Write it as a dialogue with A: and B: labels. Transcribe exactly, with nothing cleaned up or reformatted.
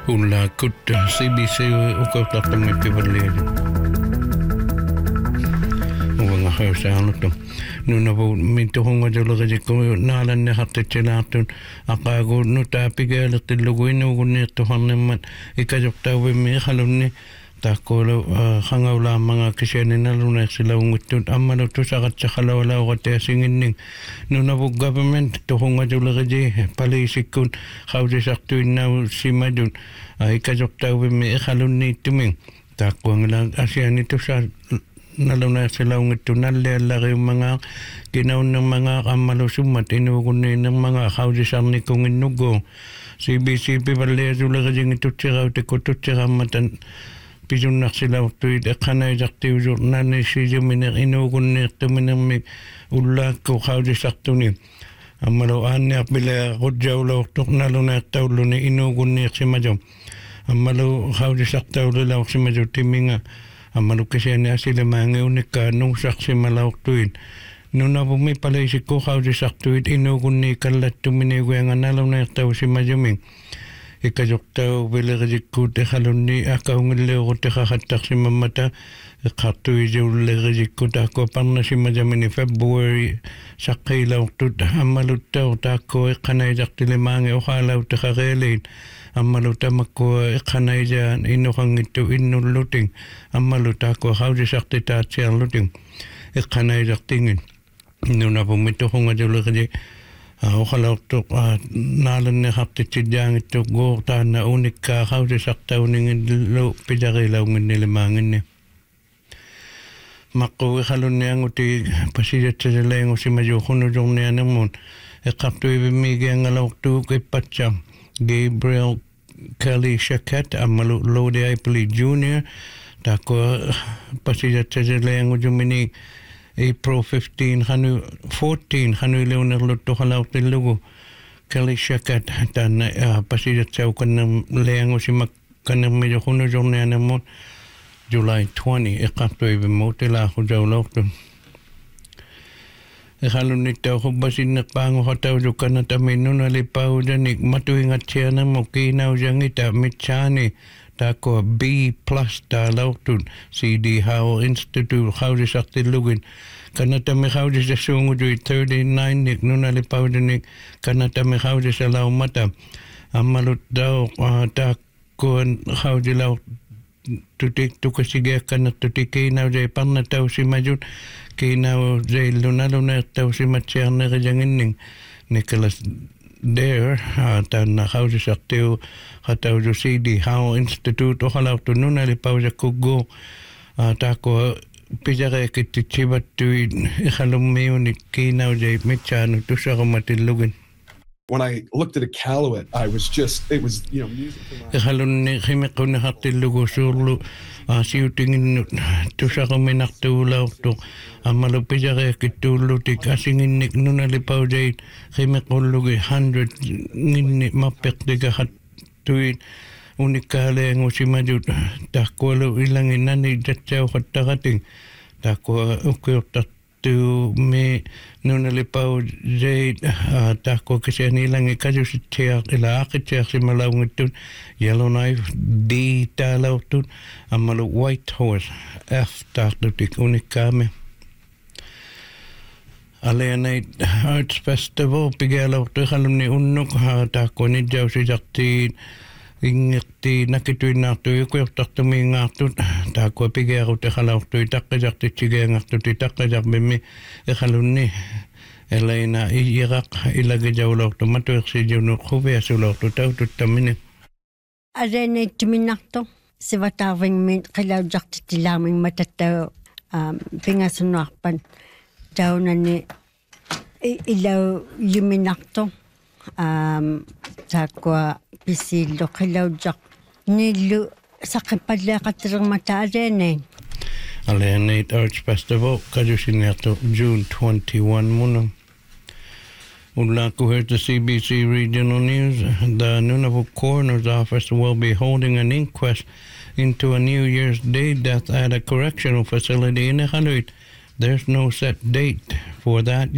A: Ulla kutta C B C ukautartami pivalliali. Uwanga hausaanuttu. Nunavu mintuhunga julagajikku naalanne hattitsilaatun aqaagu nutaapigaalatillugu inuugunniirtuharnimmat ikajortauvimmi iqalunni taakkuulu hangaulaamanga kisianinnaluneersilaunguttut ammalu tusaqatsaqalawalauqatiasinginning nunavu government tuhunga julagaji paliisikkun qausisartuinnau simadun ikajortauvimmi iqalunniittumin taakkuangila asiani tusa naluneersilaungittu nalliallariummangaa kinaunnermangaa ammalu summat inuugunniinnermangaa qausisarnikunginnugguu C B C pivalliasulagajingitutsirautikku tutsirammatan pisunnarsilaurtuit eqqanaisartiusur naanissijuminer inuugunniirtuminermik ullaakku qausisartuni ammalu aanniarpilea qutjaulaurtuq naluneertaulluni inuugunniirsimaju ammalu qausisartaulilauqsimaju timinga ammalu kisiani asilemaangi unikkaa nuusarsimalaurtuit nunavumi paliisikku qausisartuit inuugunniikallattuminiguanga naluneertausimajumin ikajortau vilerjikkuut iqalunni akaungilleeruteqaqattarsimammata eqqartuisiullerjikku taakku parnasimajamini February saqqiilaurtut ammaluttau taakku eqqanaisartilemaangi oqaalauteqareeliin ammalu tamakkua eqqanaisaan innoqangittu innulluting ammalu taakku qausisartitaatsiarluting eqqanaisartingin nunavumi tuhungajullerji oqalaurtuq naalanne hartitsidjaangittuq guurtaanna unikkaa qausisartauningillu pilarilaunginnilimaanginni maqquiqalunnianguti pasijatsasaleengusimajuuqunujornianermun eqqartuivimmiigiangalaurtuuq ippatsa Gabriel Kelly Shakat ammalu Lodi Aipli Junior taakku pasijatsasaleengujuminik April fifteenth, hanu fourteen, hanu leonerluttu halautillugu Kelly Shakat tan pasijatsaukannam leangusimak kannammijo hunujornianermun July twentieth eqqartuivimmuutilaaqujaulaurtu eqalunnittau hubbasinneqpaanguqatauju kannataminnunalipaujanik matuingatsianermu kiinaujangita mitsaani taakku B plus taalaurtut C D Howell Institute qausisartillugin kannatami qausisassuungujui thirty-nine nik nunalipaujanik kannatami qausisalaumata ammaluttau taakkuan qausilau tutik tukasigiak kannattuti kiinaujai parnatausimajut kiinaujaillunaluneertausimatsiarnerijanginning Nicholas Dare tanna qausisartiu qatauju C D Howell Institute oqalaurtu nunalipaujakuggu taakku pisareekitsivattuit iqalummiunik kiinaujai mitsaanu tussaqummatillugin.
B: When I looked at Iqaluit, I was just, it was, you know, music to my...
A: Iqalunni qimiqqunniqartillugu suurlu siutinginnut tusaquminartuulaurtuq ammalu pisareekittuullutik asinginnik nunalipaujait qimiqqullugi hundred nginni mappeqtikaqattuit unikkaaleangusimajut taakkualu ilanginnani tatsauqattaqating taakkua ukkiortart tu me nunalipaujait taakku kisianilangi kajusittiaq ila aqitiaqsimalaungittut Yellowknife D taalaurtut ammalu White Horse F taartutik unikkaami Aleanait Arts Festival pigialaurtu iqalunni unnuk taakku nidjausisartiit ingirti nakituinnaartu ikuyortartumiingaartut taakku pigiarut iqalaurtu taqqisartitsigiangartut taqqisarmimmi iqalunni Elena iyiraq ilagijaulaurtu matuersijunu quviasulaurtu taututtamini
C: Areneittuminnartu sivatarvingmi qilaujartitilaarming matattau pingasunnuarpan taunani ilau yuminartu um taakua pisillu qilaujaq nillu saqipalleaqattilermata aleenein
A: Aleeneit Arts Festival kajusinertu June twenty-first munum Ullaakku heard the C B C Regional News. The Nunavut Coroner's Office will be holding an inquest into a New Year's Day death at a correctional facility in Iqaluit. There's no set date for that